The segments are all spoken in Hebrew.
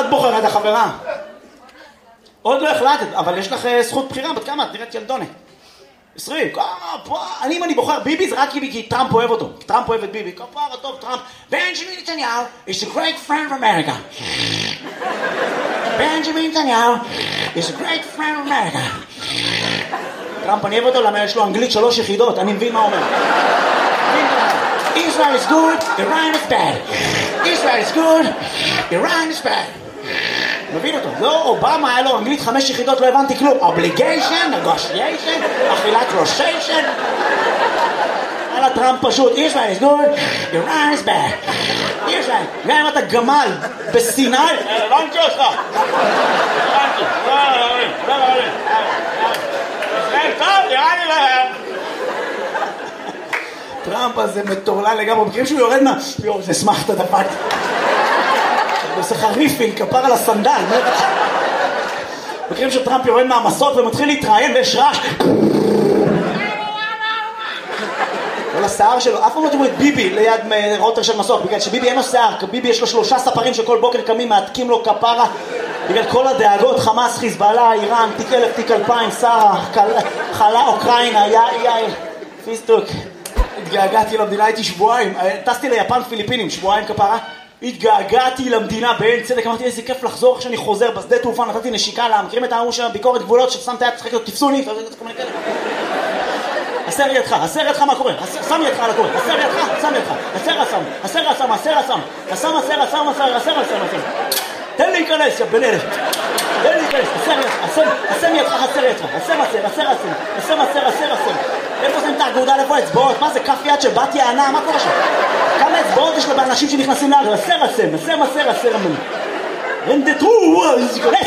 את בוחרת החברה? עוד לא החלטת, אבל יש לך זכות בחירה. בת כמה? את נראית ילדונת. 20. אם אני בוחר ביבי זה רק כי טראמפ אוהב אותו. טראמפ אוהב את ביבי. כפרה טוב טראמפ. בנג'מין נתניהו is a great friend of America. בנג'מין נתניהו is a great friend of America. טראמפ אני אוהב אותו למה יש לו אנגלית 3 יחידות. אני מבין מה אומר. Israel is good, Iran is bad. Israel is good, Iran is bad. מבין אותו. לא, אובמה היה לו אנגלית 5 יחידות, לא הבנתי כלום. Obligation, negotiation, אכילת ראשיישן. על הטראמפ פשוט. Israel is good, Iran is bad. Israel, גם אם אתה גמל בסיני, הבנתי אותך. הבנתי. לא. ישראל טוב, נראה לי להם. טראמפ הזה מטורלל לגמרי, מכירים שהוא יורד מה... יואו, זה שמח את הדפק. הוא עושה לך ריפינג, כפר על הסנדל. מכירים שטראמפ יורד מהמסוק ומתחיל להתראיין ויש רעש. כל השיער שלו, אף פעם לא תראו את ביבי ליד רוטר של מסוק, בגלל שביבי אין לו שיער, ביבי יש לו 3 ספרים שכל בוקר קמים, מעתקים לו כפרה, בגלל כל הדאגות, חמאס, חיזבאללה, איראן, תיק 1000, תיק 2000, שרה, חלה, אוקראינה, יאיר, פיסטוק. התגעגעתי למדינה, הייתי שבועיים, טסתי ליפן פיליפינים, שבועיים כפרה, התגעגעתי למדינה בעין צדק, אמרתי איזה כיף לחזור כשאני חוזר בשדה תעופה, נתתי נשיקה לה, מכירים את האמור של ביקורת גבולות ששם את היד, צחק לו, תפסוני, הסר ידך מה קורה, שם ידך על הקורא, הסר ידך, שם ידך, הסר, תן לי להיכנס, יא בן אלף, תן לי להיכנס, הסם ידך, הסר, איפה שמים את האגודה, איפה האצבעות, מה זה כף יד של בת יענה, מה קורה שם? כמה אצבעות יש לאנשים שנכנסים לארץ, הסר, רנדטרו, כנס.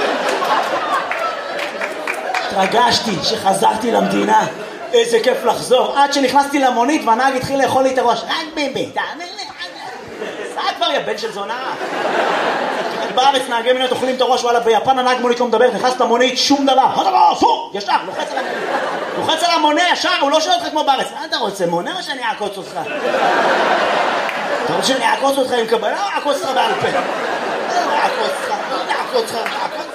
התרגשתי שחזרתי למדינה, איזה כיף לחזור, עד שנכנסתי למונית והנהג התחיל לאכול לי את הראש, רק ביבי, תאמין לי, סע כבר יא בן של זונה. בארץ נהגי מונית אוכלים את הראש, וואלה, ביפן הנהג מונית לא מדבר, נכנס למונית, שום דבר, ישר, לוחץ על המונה, ישר, הוא לא שואל אותך כמו בארץ, מה אתה רוצה, מונה או שאני אעקוץ אותך? אתה רוצה שאני אעקוץ אותך עם קבלה או אעקוץ אותך בעל פה? אעקוץ אותך.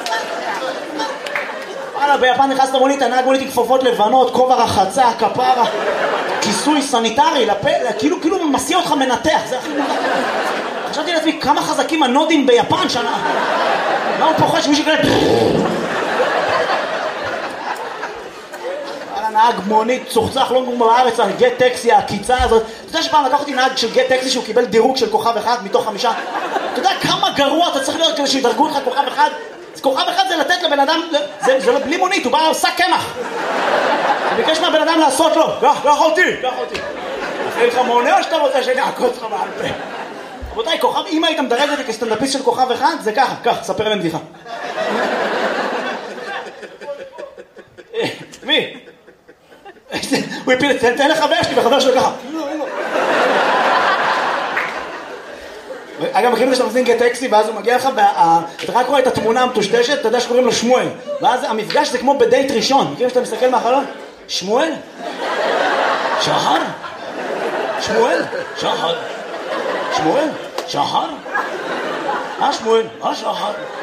וואלה, ביפן נכנס למונית, הנהג מונית עם כפפות לבנות, כובע רחצה, כפרה, כיסוי סניטרי, לפה, כאילו מסיע אותך מנתח, זה הכי מונח. חשבתי לעצמי, כמה חזקים הנודים ביפן שנה. מה הוא פוחד שמישהו כזה... נהג מונית, צוחצח לא בארץ, גט טקסי, הקיצה הזאת. אתה יודע שפעם לקח אותי נהג של גט טקסי שהוא קיבל דירוג של כוכב 1 מתוך 5? אתה יודע כמה גרוע אתה צריך להיות כדי שידרגו לך כוכב 1? כוכב 1 זה לתת לבן אדם, זה לא בלי מונית, הוא בא עושה קמח. הוא ביקש מהבן אדם לעשות לו, קח אותי. אין לך מונה או שאתה רוצה שאני אעקוץ לך בעל פה? רבותיי, כוכב, אם היית מדרג אותי כסטנדאפיסט של כוכב 1, זה ככה, ספר להם בדיחה. מי? הוא הפיל, תן לחבר שלי, וחבר שלו ככה. אגב, מכירים את שאתה מזין גט טקסי, ואז הוא מגיע לך, אתה רק רואה את התמונה המטושטשת, אתה יודע שקוראים לו שמואל. ואז המפגש זה כמו בדייט ראשון. מכירים שאתה מסתכל מהחלון? שמואל? שחר? שמואל? שחר? שמואל? שחר? שמואל? שחר?